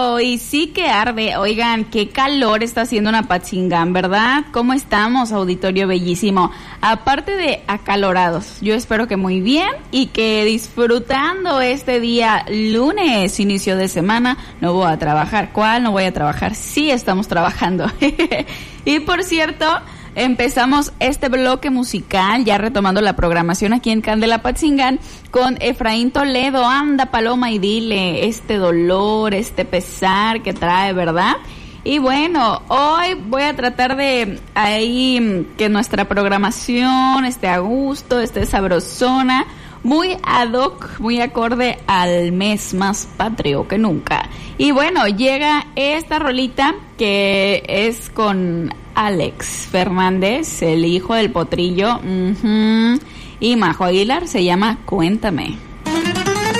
Eso, y sí que arde. Oigan, qué calor está haciendo en Apatzingán, ¿verdad? ¿Cómo estamos, auditorio bellísimo? Aparte de acalorados, yo espero que muy bien y que disfrutando este día lunes, inicio de semana. No voy a trabajar. ¿Cuál? No voy a trabajar. Sí estamos trabajando. Y por cierto, empezamos este bloque musical, ya retomando la programación aquí en Candela Apatzingán, con Efraín Toledo. Anda, Paloma, y dile este dolor, este pesar que trae, ¿verdad? Y bueno, hoy voy a tratar de ahí que nuestra programación esté a gusto, esté sabrosona, muy ad hoc, muy acorde al mes más patrio que nunca. Y bueno, llega esta rolita que es con Alex Fernández, el hijo del potrillo, y Majo Aguilar, se llama Cuéntame.